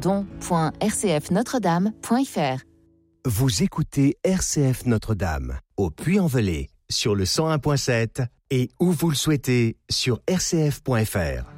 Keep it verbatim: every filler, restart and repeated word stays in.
don point r c f notre dame point f r. Vous écoutez R C F Notre-Dame, au Puy-en-Velay, sur le cent un point sept et où vous le souhaitez, sur r c f point f r.